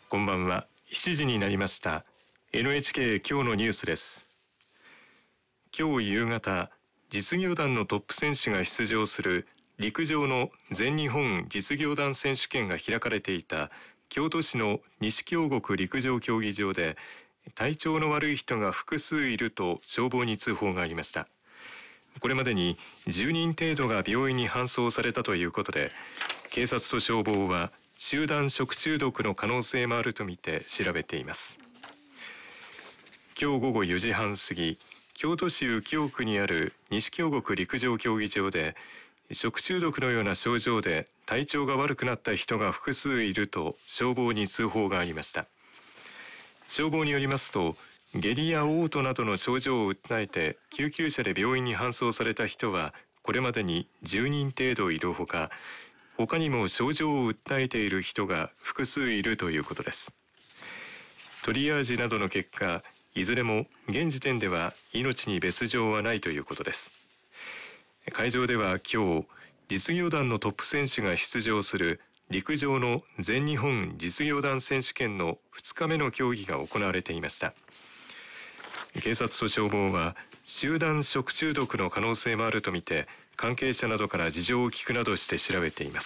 こんばんは。7時になりました。NHK 今日のニュースです。今日夕方、実業団のトップ選手が出場する陸上の全日本実業団選手権が開かれていた京都市の西京極陸上競技場で、体調の悪い人が複数いると消防に通報がありました。これまでに10人程度が病院に搬送されたということで、警察と消防は集団食中毒の可能性もあるとみて調べています。今日午後4時半過ぎ、京都市右京区にある西京極陸上競技場で、食中毒のような症状で体調が悪くなった人が複数いると消防に通報がありました。消防によりますと、下痢や嘔吐などの症状を訴えて救急車で病院に搬送された人はこれまでに10人程度いるほか、他にも症状を訴えている人が複数いるということです。トリアージなどの結果、いずれも現時点では命に別状はないということです。会場では今日、実業団のトップ選手が出場する陸上の全日本実業団選手権の2日目の競技が行われていました。警察と消防は集団食中毒の可能性もあるとみて、関係者などから事情を聞くなどして調べています。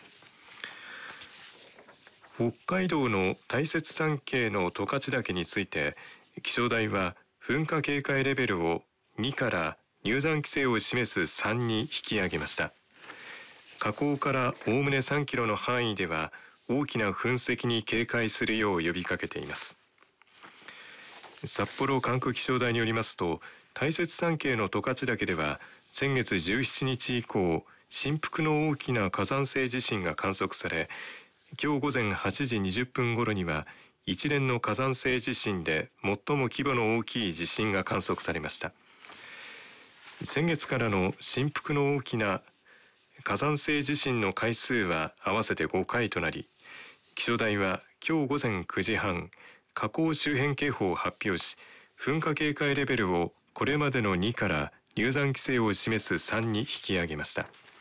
北海道の大雪山系の十勝岳について、気象台は噴火警戒レベルを2から入山規制を示す3に引き上げました。火口からおおむね3キロの範囲では大きな噴石に警戒するよう呼びかけています。札幌管区気象台によりますと、大雪山系の十勝岳では先月17日以降、振幅の大きな火山性地震が観測され、今日午前8時20分頃には一連の火山性地震で最も規模の大きい地震が観測されました。先月からの振幅の大きな火山性地震の回数は合わせて5回となり、気象台は今日午前9時半、火口周辺警報を発表し、噴火警戒レベルをこれまでの2から入山規制を示す3に引き上げました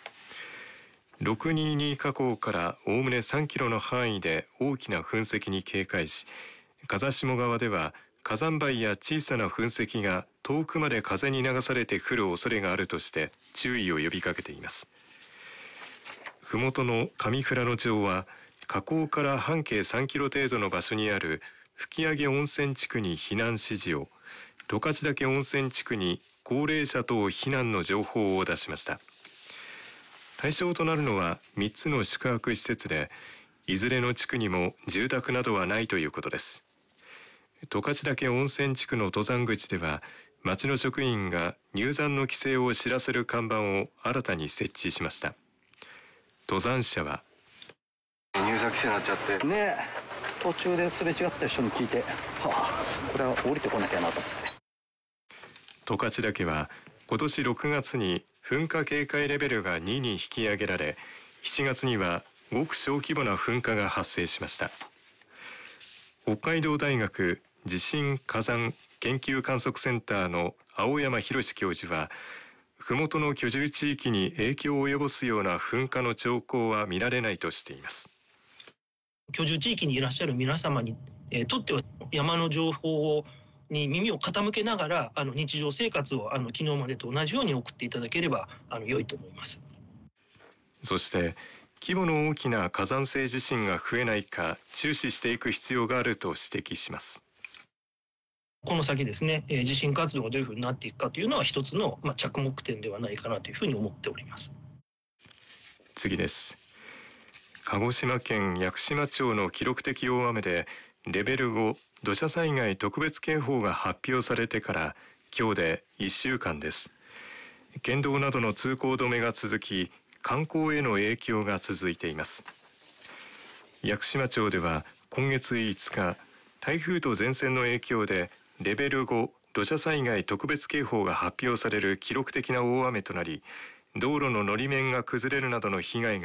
。622火口からおおむね3キロの範囲で大きな噴石に警戒し、風下側では火山灰や小さな噴石が遠くまで風に流されてくる恐れがあるとして注意を呼びかけています。ふもとの上富良野町は火口から半径3キロ程度の場所にある吹上温泉地区に避難指示を、十勝岳温泉地区に高齢者等避難の情報を出しました。対象となるのは3つの宿泊施設で、いずれの地区にも住宅などはないということです。十勝岳温泉地区の登山口では、町の職員が入山の規制を知らせる看板を新たに設置しました。登山者は、 入山規制になっちゃってね、途中ですれ違った人に聞いて、これは降りてこなきゃなと思って。 十勝岳は今年6月に噴火警戒レベルが2に引き上げられ、7月にはごく小規模な噴火が発生しました。北海道大学地震火山研究観測センターの青山博教授は、ふもとの居住地域に影響を及ぼすような噴火の兆候は見られないとしています。 居住地域にいらっしゃる皆様にとっては、山の情報に耳を傾けながら日常生活を昨日までと同じように送っていただければ良いと思います。 そして規模の大きな火山性地震が増えないか注視していく必要があると指摘します。 この先ですね、地震活動がどういうふうになっていくかというのは一つの着目点ではないかなというふうに思っております。 次です。鹿児島県屋久島町の記録的大雨でレベル5土砂災害特別警報が発表されてから今日で1週間です。県道などの通行止めが続き、観光への影響が続いています。屋久島町では今月5日、台風と前線の影響でレベル5土砂災害特別警報が発表される記録的な大雨となり、道路ののり面が崩れるなどの被害が